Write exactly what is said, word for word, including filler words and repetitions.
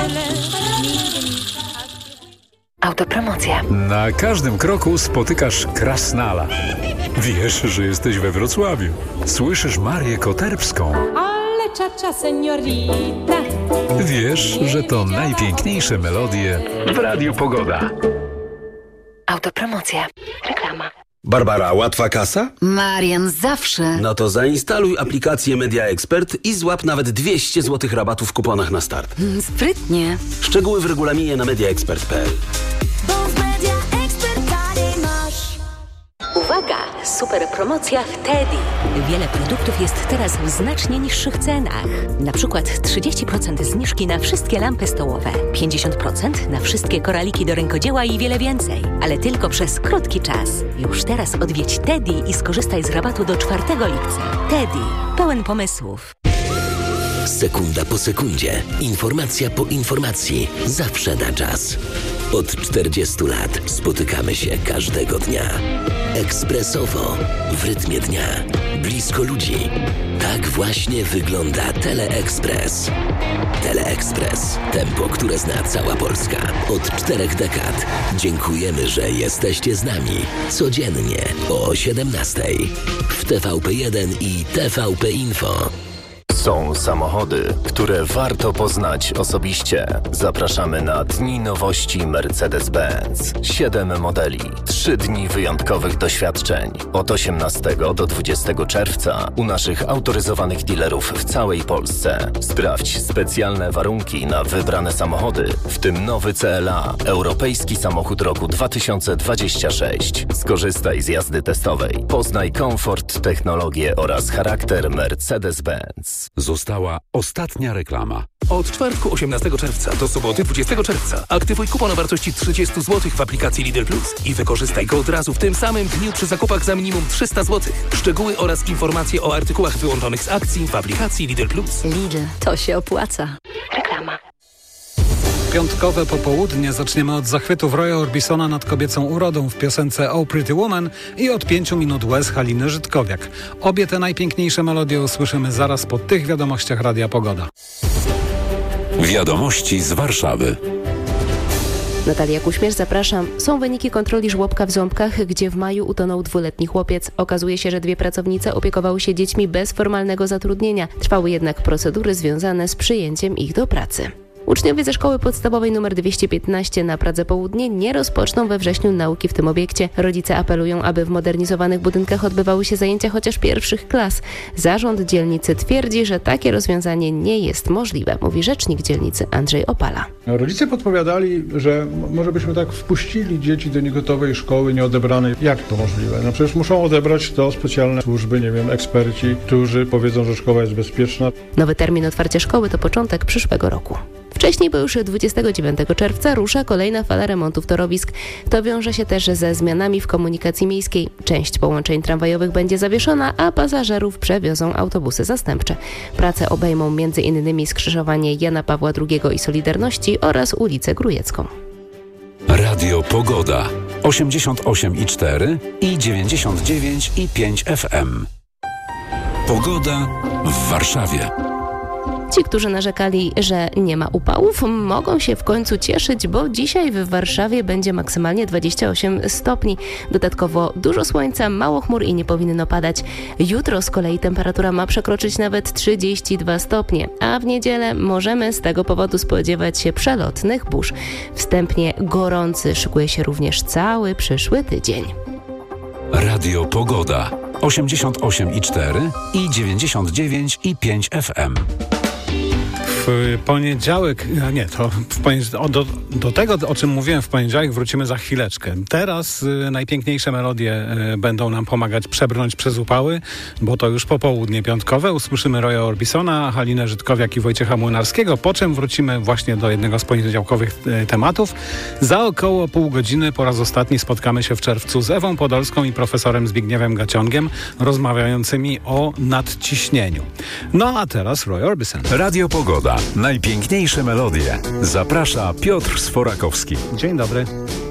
Autopromocja. Na każdym kroku spotykasz Krasnala. Wiesz, że jesteś we Wrocławiu. Słyszysz Marię Koterbską. Ale czacza seniorita. Wiesz, że to najpiękniejsze melodie w Radiu Pogoda. Autopromocja. Reklama. Barbara, łatwa kasa? Marian, zawsze. No to zainstaluj aplikację Media Expert i złap nawet dwieście złotych rabatu w kuponach na start. Sprytnie. Szczegóły w regulaminie na mediaexpert kropka p l. Uwaga! Super promocja w Teddy. Wiele produktów jest teraz w znacznie niższych cenach. Na przykład trzydzieści procent zniżki na wszystkie lampy stołowe, pięćdziesiąt procent na wszystkie koraliki do rękodzieła i wiele więcej. Ale tylko przez krótki czas. Już teraz odwiedź Teddy i skorzystaj z rabatu do czwartego lipca. Teddy. Pełen pomysłów. Sekunda po sekundzie. Informacja po informacji. Zawsze na czas. Od czterdziestu lat spotykamy się każdego dnia. Ekspresowo, w rytmie dnia, blisko ludzi. Tak właśnie wygląda Teleekspres. Teleekspres. Tempo, które zna cała Polska. Od czterech dekad. Dziękujemy, że jesteście z nami. Codziennie o siedemnastej. W T V P jeden i T V P Info. Są samochody, które warto poznać osobiście. Zapraszamy na Dni Nowości Mercedes-Benz. Siedem modeli, trzy dni wyjątkowych doświadczeń. Od osiemnastego do dwudziestego czerwca u naszych autoryzowanych dealerów w całej Polsce. Sprawdź specjalne warunki na wybrane samochody, w tym nowy C L A, Europejski Samochód Roku dwa tysiące dwudziesty szósty. Skorzystaj z jazdy testowej. Poznaj komfort, technologię oraz charakter Mercedes-Benz. Została ostatnia reklama. Od czwartku osiemnastego czerwca do soboty dwudziestego czerwca aktywuj kupon o wartości trzydzieści złotych w aplikacji Lidl Plus i wykorzystaj go od razu w tym samym dniu przy zakupach za minimum trzysta złotych. Szczegóły oraz informacje o artykułach wyłączonych z akcji w aplikacji Lidl Plus. Lidl, to się opłaca. Reklama. Piątkowe popołudnie zaczniemy od zachwytów Roya Orbisona nad kobiecą urodą w piosence Oh Pretty Woman i od pięciu minut łez Haliny Żydkowiak. Obie te najpiękniejsze melodie usłyszymy zaraz po tych wiadomościach Radia Pogoda. Wiadomości z Warszawy. Natalia Kuśmierz, zapraszam. Są wyniki kontroli żłobka w Ząbkach, gdzie w maju utonął dwuletni chłopiec. Okazuje się, że dwie pracownice opiekowały się dziećmi bez formalnego zatrudnienia. Trwały jednak procedury związane z przyjęciem ich do pracy. Uczniowie ze szkoły podstawowej nr dwieście piętnaście na Pradze Południe nie rozpoczną we wrześniu nauki w tym obiekcie. Rodzice apelują, aby w modernizowanych budynkach odbywały się zajęcia chociaż pierwszych klas. Zarząd dzielnicy twierdzi, że takie rozwiązanie nie jest możliwe, mówi rzecznik dzielnicy Andrzej Opala. Rodzice podpowiadali, że może byśmy tak wpuścili dzieci do niegotowej szkoły, nieodebranej. Jak to możliwe? No przecież muszą odebrać to specjalne służby, nie wiem, eksperci, którzy powiedzą, że szkoła jest bezpieczna. Nowy termin otwarcia szkoły to początek przyszłego roku. Wcześniej, bo już dwudziestego dziewiątego czerwca rusza kolejna fala remontów torowisk. To wiąże się też ze zmianami w komunikacji miejskiej. Część połączeń tramwajowych będzie zawieszona, a pasażerów przewiozą autobusy zastępcze. Prace obejmą m.in. skrzyżowanie Jana Pawła drugiego i Solidarności oraz ulicę Grujecką. Radio Pogoda. osiemdziesiąt osiem i cztery i dziewięćdziesiąt dziewięć i pięć F M. Pogoda w Warszawie. Ci, którzy narzekali, że nie ma upałów, mogą się w końcu cieszyć, bo dzisiaj w Warszawie będzie maksymalnie dwadzieścia osiem stopni. Dodatkowo dużo słońca, mało chmur i nie powinno padać. Jutro z kolei temperatura ma przekroczyć nawet trzydzieści dwa stopnie, a w niedzielę możemy z tego powodu spodziewać się przelotnych burz. Wstępnie gorący szykuje się również cały przyszły tydzień. Radio Pogoda. osiemdziesiąt osiem i cztery i dziewięćdziesiąt dziewięć i pięć F M. W poniedziałek, a nie, to w poniedziałek, o, do, do tego, o czym mówiłem w poniedziałek, wrócimy za chwileczkę. Teraz y, najpiękniejsze melodie y, będą nam pomagać przebrnąć przez upały, bo to już popołudnie piątkowe. Usłyszymy Roya Orbisona, Halinę Żydkowiak i Wojciecha Młynarskiego, po czym wrócimy właśnie do jednego z poniedziałkowych y, tematów. Za około pół godziny po raz ostatni spotkamy się w czerwcu z Ewą Podolską i profesorem Zbigniewem Gaciągiem, rozmawiającymi o nadciśnieniu. No a teraz Roy Orbison. Radio Pogoda. Najpiękniejsze melodie. Zaprasza Piotr Sforakowski. Dzień dobry.